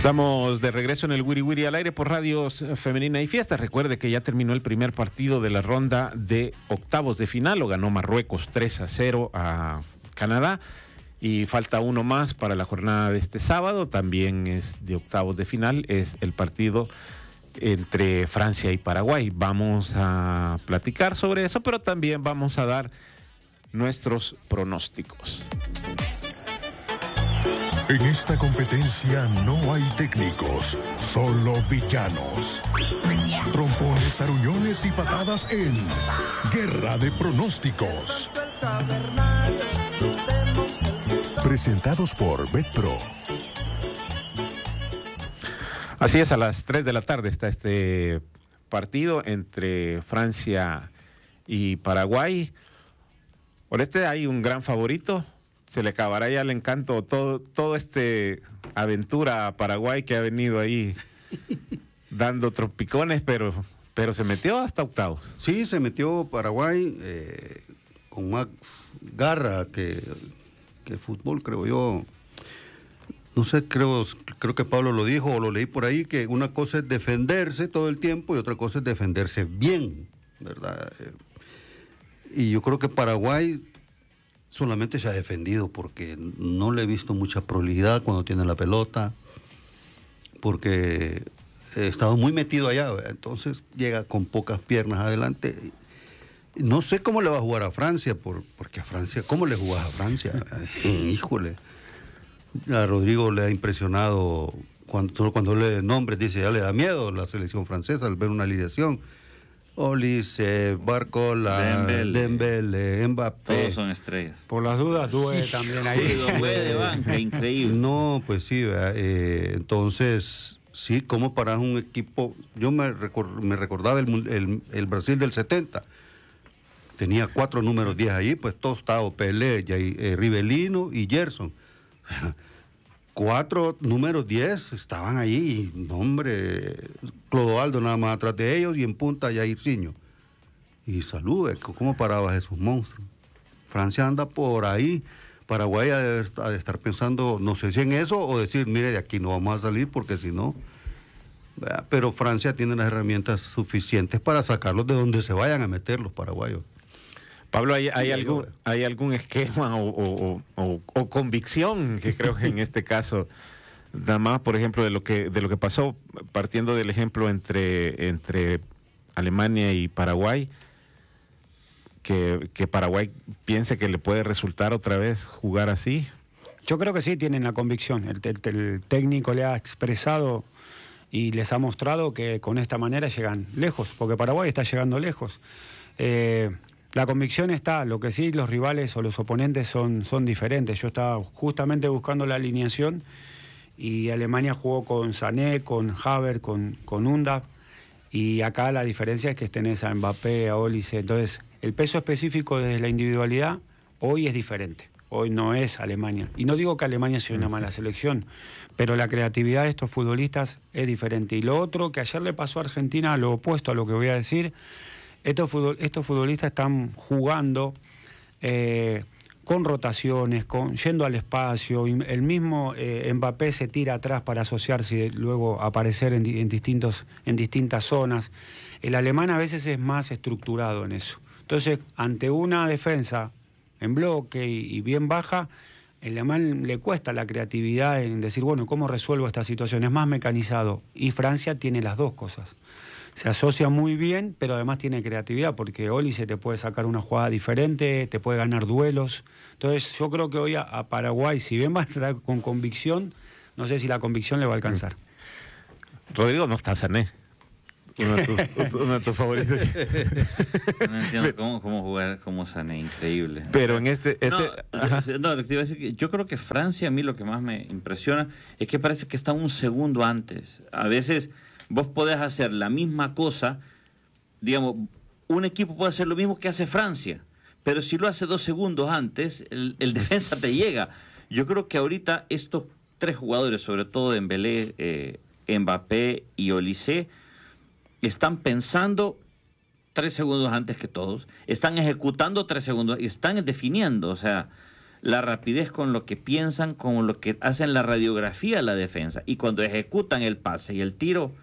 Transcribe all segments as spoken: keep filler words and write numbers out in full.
Estamos de regreso en el Wiri Wiri al aire por Radios Femenina y Fiesta. Recuerde que ya terminó el primer partido de la ronda de octavos de final. Lo ganó Marruecos tres a cero a Canadá. Y falta uno más para la jornada de este sábado. También es de octavos de final. Es el partido entre Francia y Paraguay. Vamos a platicar sobre eso, pero también vamos a dar nuestros pronósticos. En esta competencia no hay técnicos, solo villanos. Trompones, aruñones y patadas en Guerra de Pronósticos. Presentados por BetPro. Así es, a las tres de la tarde está este partido entre Francia y Paraguay. Por este hay un gran favorito. Se le acabará ya el encanto, todo, todo este aventura a Paraguay que ha venido ahí dando tropicones, pero, pero se metió hasta octavos. Sí, se metió Paraguay eh, con más garra que, que fútbol, creo yo. No sé, creo, creo que Pablo lo dijo o lo leí por ahí, que una cosa es defenderse todo el tiempo y otra cosa es defenderse bien, ¿verdad? Y yo creo que Paraguay solamente se ha defendido porque no le he visto mucha prolijidad cuando tiene la pelota, porque he estado muy metido allá, ¿verdad? Entonces llega con pocas piernas adelante. No sé cómo le va a jugar a Francia, por, porque a Francia, ¿cómo le jugás a Francia? Híjole, a Rodrigo le ha impresionado, cuando, cuando le nombres, dice, ya le da miedo la selección francesa al ver una alineación. Olise, Barcola, Dembélé, Dembélé, Mbappé. Todos son estrellas. Por las dudas, Due también ahí. Sí, Due de banca, increíble. No, pues sí, eh, entonces, sí, ¿cómo paras un equipo? Yo me, record, me recordaba el, el, el Brasil del setenta. Tenía cuatro números diez ahí, pues Tostao, Pelé, eh, Rivelino y Gerson. Cuatro números diez estaban ahí, y, hombre, Clodoaldo nada más atrás de ellos y en punta Jairzinho. Y salud, ¿cómo parabas esos monstruos? Francia anda por ahí, Paraguay ha de, ha de estar pensando, no sé si en eso, o decir, mire, de aquí no vamos a salir porque si no... Pero Francia tiene las herramientas suficientes para sacarlos de donde se vayan a meter los paraguayos. Pablo, ¿hay, hay, algún, ¿hay algún esquema o, o, o, o convicción que creo que en este caso, nada más, por ejemplo, de lo que de lo que pasó, partiendo del ejemplo entre, entre Alemania y Paraguay, que, que Paraguay piense que le puede resultar otra vez jugar así? Yo creo que sí tienen la convicción. El, el, el técnico le ha expresado y les ha mostrado que con esta manera llegan lejos, porque Paraguay está llegando lejos. Eh... La convicción está, lo que sí, los rivales o los oponentes son, son diferentes. Yo estaba justamente buscando la alineación y Alemania jugó con Sané, con Havertz, con, con Undav, y acá la diferencia es que tenés a Mbappé, a Olise. Entonces, el peso específico desde la individualidad hoy es diferente. Hoy no es Alemania. Y no digo que Alemania sea una mala selección, pero la creatividad de estos futbolistas es diferente. Y lo otro que ayer le pasó a Argentina, lo opuesto a lo que voy a decir, Estos, futbol, estos futbolistas están jugando eh, con rotaciones, con, yendo al espacio. El mismo eh, Mbappé se tira atrás para asociarse y luego aparecer en, en, distintos, en distintas zonas. El alemán a veces es más estructurado en eso. Entonces, ante una defensa en bloque y, y bien baja, el alemán le cuesta la creatividad en decir, bueno, ¿cómo resuelvo esta situación? Es más mecanizado. Y Francia tiene las dos cosas. Se asocia muy bien, pero además tiene creatividad, porque Olise te puede sacar una jugada diferente, te puede ganar duelos. Entonces yo creo que hoy a, a Paraguay, si bien va a estar con convicción, no sé si la convicción le va a alcanzar. Rodrigo, no está Sané. Uno de tus, uno de tus favoritos. No entiendo cómo, cómo jugar como Sané, increíble. Pero en este... este no, no, lo que te iba a decir que yo creo que Francia, a mí lo que más me impresiona es que parece que está un segundo antes. A veces... Vos podés hacer la misma cosa, digamos, un equipo puede hacer lo mismo que hace Francia, pero si lo hace dos segundos antes, el, el defensa te llega. Yo creo que ahorita estos tres jugadores, sobre todo Dembélé, eh, Mbappé y Olise, están pensando tres segundos antes que todos, están ejecutando tres segundos y están definiendo, o sea, la rapidez con lo que piensan, con lo que hacen la radiografía de la defensa. Y cuando ejecutan el pase y el tiro,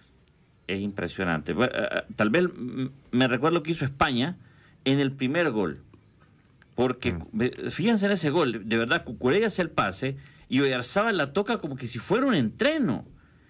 es impresionante. Bueno, uh, tal vez me recuerdo lo que hizo España en el primer gol. Porque, mm. fíjense en ese gol, de verdad, Cucurella hace el pase y Oyarzábal la toca como que si fuera un entreno.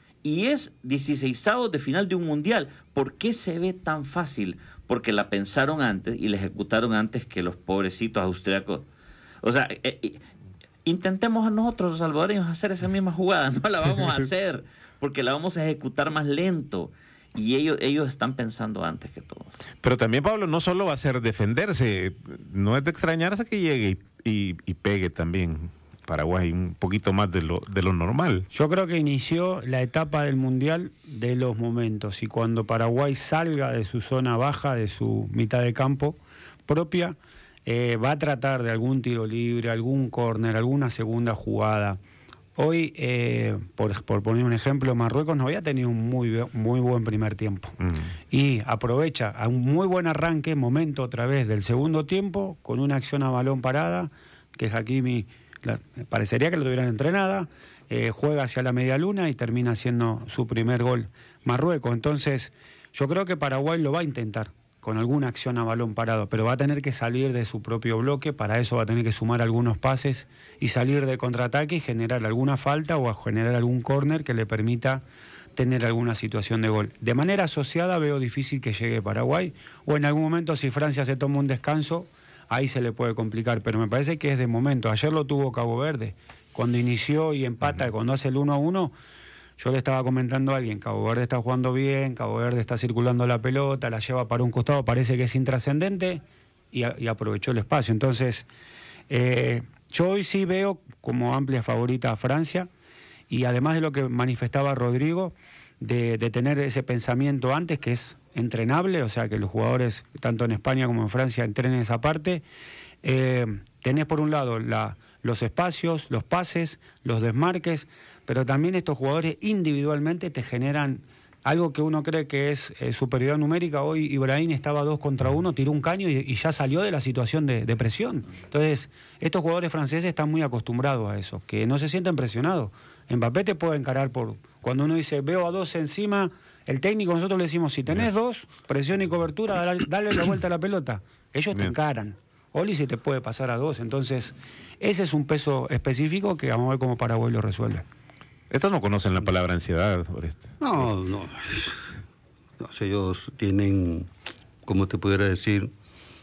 Y es dieciseisavos de final de un mundial. ¿Por qué se ve tan fácil? Porque la pensaron antes y la ejecutaron antes que los pobrecitos austriacos. O sea, eh, eh, intentemos a nosotros, los salvadoreños, hacer esa misma jugada. No la vamos a hacer, porque la vamos a ejecutar más lento. Y ellos, ellos están pensando antes que todos. Pero también, Pablo, no solo va a ser defenderse. No es de extrañarse que llegue y, y, y pegue también Paraguay un poquito más de lo, de lo normal. Yo creo que inició la etapa del Mundial de los momentos. Y cuando Paraguay salga de su zona baja, de su mitad de campo propia, eh, va a tratar de algún tiro libre, algún córner, alguna segunda jugada. Hoy, eh, por, por poner un ejemplo, Marruecos no había tenido un muy, muy buen primer tiempo. Mm. Y aprovecha a un muy buen arranque, momento otra vez del segundo tiempo, con una acción a balón parada, que Hakimi la, parecería que lo tuvieran entrenada, eh, juega hacia la media luna y termina haciendo su primer gol Marruecos. Entonces, yo creo que Paraguay lo va a intentar con alguna acción a balón parado, pero va a tener que salir de su propio bloque, para eso va a tener que sumar algunos pases y salir de contraataque y generar alguna falta o a generar algún córner que le permita tener alguna situación de gol. De manera asociada veo difícil que llegue Paraguay, o en algún momento si Francia se toma un descanso, ahí se le puede complicar, pero me parece que es de momento. Ayer lo tuvo Cabo Verde, cuando inició y empata, uh-huh. cuando hace el uno a uno, yo le estaba comentando a alguien, Cabo Verde está jugando bien, Cabo Verde está circulando la pelota, la lleva para un costado, parece que es intrascendente, y, y aprovechó el espacio. Entonces, eh, yo hoy sí veo como amplia favorita a Francia, y además de lo que manifestaba Rodrigo, de, de tener ese pensamiento antes, que es entrenable, o sea, que los jugadores, tanto en España como en Francia, entrenen esa parte. Eh, tenés por un lado la, los espacios, los pases, los desmarques, pero también estos jugadores individualmente te generan algo que uno cree que es eh, superioridad numérica. Hoy Ibrahim estaba dos contra uno, tiró un caño y, y ya salió de la situación de, de presión. Entonces, estos jugadores franceses están muy acostumbrados a eso, que no se sienten presionados. Mbappé te puede encarar por... Cuando uno dice, veo a dos encima, el técnico, nosotros le decimos, si tenés dos, presión y cobertura, dale, dale la vuelta a la pelota. Ellos te encaran. Oli se te puede pasar a dos. Entonces, ese es un peso específico que vamos a ver cómo Paraguay lo resuelve. Estos no conocen la palabra ansiedad, Oreste. No, no. no ellos tienen, como te pudiera decir,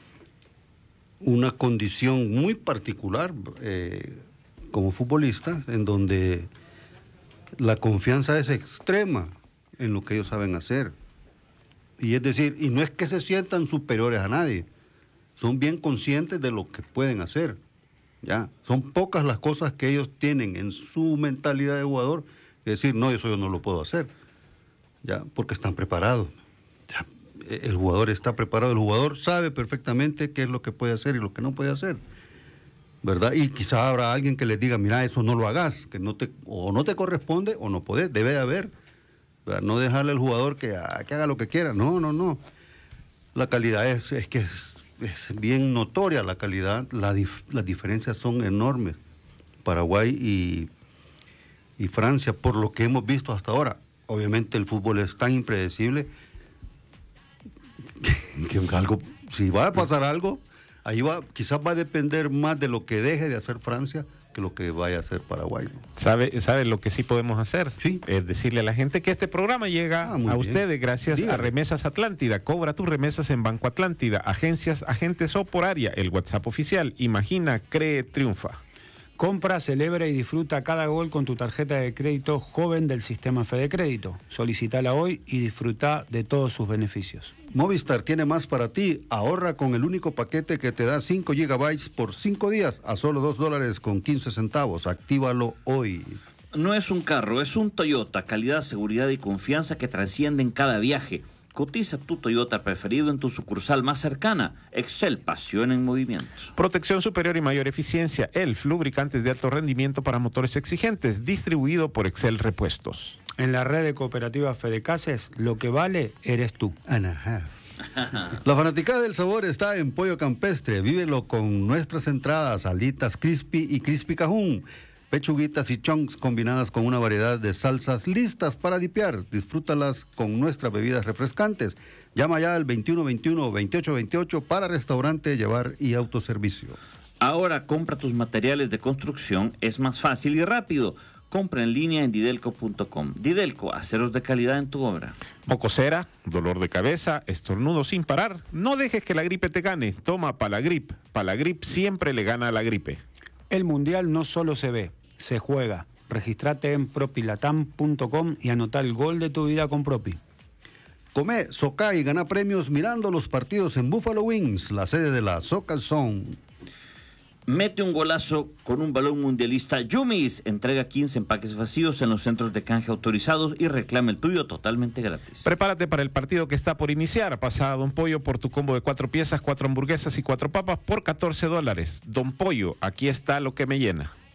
una condición muy particular eh, como futbolistas, en donde la confianza es extrema en lo que ellos saben hacer. Y es decir, y no es que se sientan superiores a nadie, son bien conscientes de lo que pueden hacer. Ya, son pocas las cosas que ellos tienen en su mentalidad de jugador, es decir, no, eso yo no lo puedo hacer, ya, porque están preparados. Ya, el jugador está preparado, el jugador sabe perfectamente qué es lo que puede hacer y lo que no puede hacer, ¿verdad? Y quizá habrá alguien que les diga, mira, eso no lo hagas, que no te, o no te corresponde o no podés, debe de haber, ¿verdad? No dejarle al jugador que, que haga lo que quiera, no, no, no. La calidad es, es que es, es bien notoria la calidad, la dif, las diferencias son enormes, Paraguay y, y Francia, por lo que hemos visto hasta ahora. Obviamente el fútbol es tan impredecible que, que algo, si va a pasar algo, ahí va, quizás va a depender más de lo que deje de hacer Francia que lo que vaya a hacer Paraguay, ¿no? ¿Sabe, sabe lo que sí podemos hacer? Sí. Es decirle a la gente que este programa llega ah, a bien. ustedes gracias Dígame. a Remesas Atlántida. Cobra tus remesas en Banco Atlántida, agencias, agentes o por área. El WhatsApp oficial. Imagina, cree, triunfa. Compra, celebra y disfruta cada gol con tu tarjeta de crédito joven del sistema Fede Crédito. Solicítala hoy y disfruta de todos sus beneficios. Movistar tiene más para ti. Ahorra con el único paquete que te da cinco gigabytes por cinco días a solo dos dólares con quince centavos. Actívalo hoy. No es un carro, es un Toyota. Calidad, seguridad y confianza que trascienden cada viaje. Cotiza tu Toyota preferido en tu sucursal más cercana. Excel, pasión en movimiento. Protección superior y mayor eficiencia. E L F, lubricantes de alto rendimiento para motores exigentes. Distribuido por Excel Repuestos. En la red de cooperativas Fedecases, lo que vale eres tú. And a half. La fanaticada del sabor está en Pollo Campestre. Vívelo con nuestras entradas, alitas crispy y crispy cajún, pechuguitas y chunks combinadas con una variedad de salsas listas para dipear. Disfrútalas con nuestras bebidas refrescantes. Llama ya al veintiuno veintiuno veintiocho veintiocho para restaurante, llevar y autoservicio. Ahora compra tus materiales de construcción, es más fácil y rápido. Compra en línea en didelco punto com. Didelco, aceros de calidad en tu obra. Mocosera, dolor de cabeza, estornudo sin parar. No dejes que la gripe te gane. Toma Palagrip. Palagrip siempre le gana a la gripe. El Mundial no solo se ve, se juega. Registrate en propilatam punto com y anota el gol de tu vida con Propi. Come, soca y gana premios mirando los partidos en Buffalo Wings, la sede de la Soccer Zone. Mete un golazo con un balón mundialista Yumis. Entrega quince empaques vacíos en los centros de canje autorizados y reclama el tuyo totalmente gratis. Prepárate para el partido que está por iniciar. Pasa a Don Pollo por tu combo de cuatro piezas, cuatro hamburguesas y cuatro papas por catorce dólares. Don Pollo, aquí está lo que me llena.